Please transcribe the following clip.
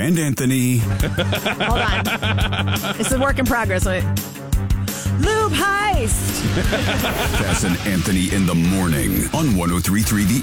and Anthony. Hold on. It's a work in progress. Wait. Lube Heist. Cass and Anthony in the morning on 103.3 The